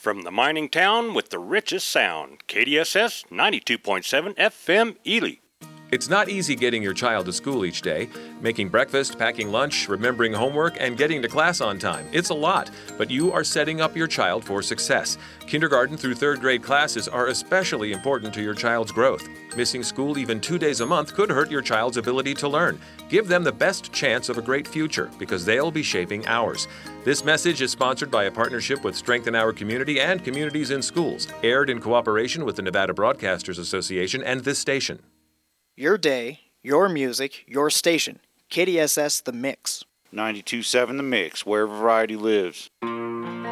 From the mining town with the richest sound, KDSS 92.7 FM Ely. It's not easy getting your child to school each day. Making breakfast, packing lunch, remembering homework, and getting to class on time. It's a lot, but you are setting up your child for success. Kindergarten through third grade classes are especially important to your child's growth. Missing school even 2 days a month could hurt your child's ability to learn. Give them the best chance of a great future because they'll be shaping ours. This message is sponsored by a partnership with Strengthen Our Community and Communities in Schools, aired in cooperation with the Nevada Broadcasters Association and this station. Your day, your music, your station. KDSS The Mix. 92.7 The Mix, where variety lives.